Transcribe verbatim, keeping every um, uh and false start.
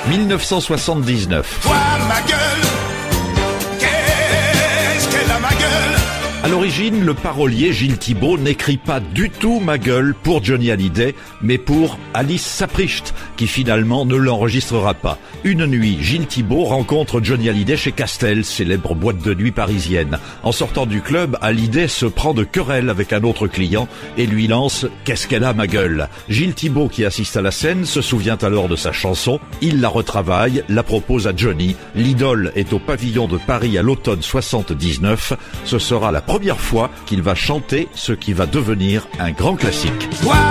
mille neuf cent soixante-dix-neuf. Vois ma gueule, qu'est-ce qu'elle a ma gueule. À l'origine, le parolier Gilles Thibault n'écrit pas du tout Ma gueule pour Johnny Hallyday, mais pour Alice Sappricht, qui finalement ne l'enregistrera pas. Une nuit, Gilles Thibault rencontre Johnny Hallyday chez Castel, célèbre boîte de nuit parisienne. En sortant du club, Hallyday se prend de querelle avec un autre client et lui lance « Qu'est-ce qu'elle a ma gueule ?» Gilles Thibault, qui assiste à la scène, se souvient alors de sa chanson. Il la retravaille, la propose à Johnny. L'idole est au pavillon de Paris à l'automne soixante-dix-neuf. Ce sera la première fois qu'il va chanter ce qui va devenir un grand classique. Vois